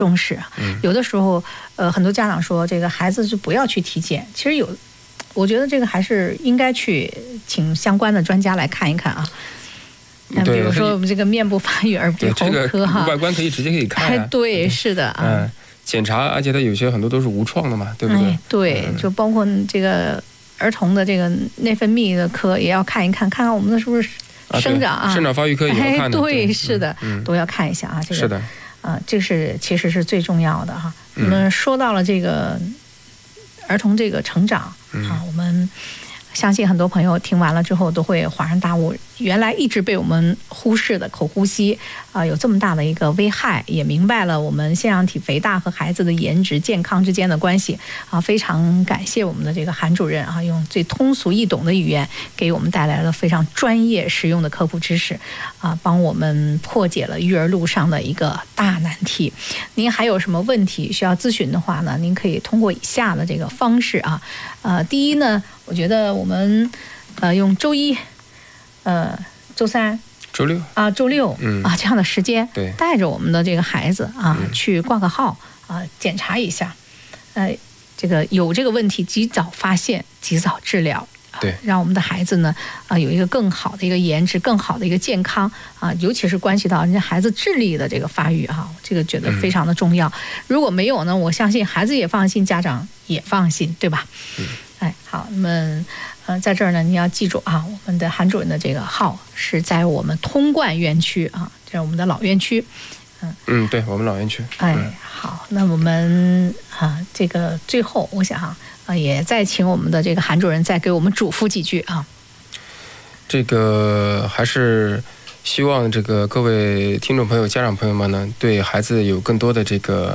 重视。有的时候，很多家长说这个孩子就不要去体检，其实我觉得这个还是应该去请相关的专家来看一看啊。比如说我们这个面部发育、耳鼻喉科哈， 外观直接可以看啊。 对，是的啊。 检查，而且它有些很多都是无创的嘛，对不对？ 对，就包括这个儿童的这个内分泌的科也要看一看，看看我们的是不是生长啊， 生长发育科也要看的。 对，是的，都要看一下啊。这个是的， 这是其实是最重要的哈。我们说到了这个儿童这个成长啊，我们相信很多朋友听完了之后都会恍然大悟，原来一直被我们忽视的口呼吸有这么大的一个危害，也明白了我们腺样体肥大和孩子的颜值健康之间的关系啊！非常感谢我们的这个韩主任啊，用最通俗易懂的语言给我们带来了非常专业实用的科普知识啊，帮我们破解了育儿路上的一个大难题。您还有什么问题需要咨询的话呢？您可以通过以下的这个方式啊，第一呢，我觉得我们用周一、周三、 周六这样的时间， 对， 带着我们的这个孩子啊去挂个号啊，检查一下，这个有这个问题及早发现，及早治疗。 对， 让我们的孩子呢有一个更好的一个颜值，更好的一个健康啊，尤其是关系到人家孩子智力的这个发育啊，这个觉得非常的重要。如果没有呢，我相信孩子也放心，家长也放心，对吧？好，那么在这儿呢，你要记住啊，我们的韩主任的这个号是在我们通贯园区啊，这是我们的老园区。 对，我们老园区。 好，那我们这个最后我想也再请我们的这个韩主任再给我们嘱咐几句啊。 这个还是希望这个各位听众朋友、家长朋友们呢，对孩子有更多的这个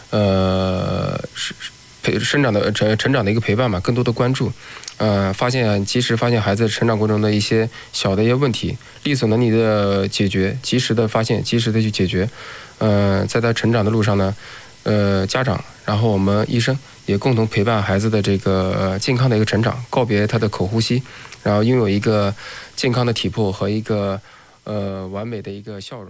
成长的一个陪伴嘛，更多的关注，及时发现孩子成长过程中的一些小的一些问题，力所能及的解决，及时的发现，及时的去解决。在他成长的路上呢，家长，然后我们医生也共同陪伴孩子的这个健康的一个成长，告别他的口呼吸，然后拥有一个健康的体魄和一个完美的一个笑容。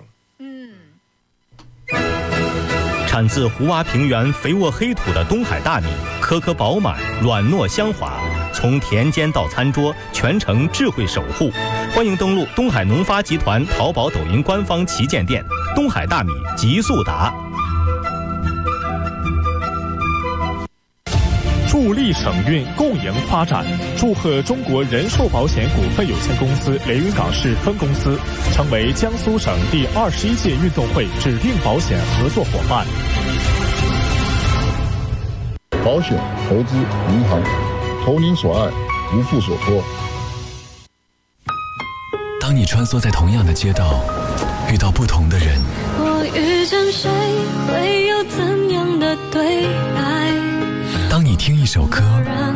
产自胡洼平原肥沃黑土的东海大米，颗颗饱满，软糯香滑，从田间到餐桌，全程智慧守护。欢迎登录东海农发集团淘宝、抖音官方旗舰店，东海大米极速达。 助力省运，共赢发展。祝贺中国人寿保险股份有限公司连云港市分公司成为江苏省第21届运动会指定保险合作伙伴。 保险、投资、银行，投您所爱，无负所托。 当你穿梭在同样的街道，遇到不同的人， 我遇见谁，会有怎样的对白？ 当你听一首歌，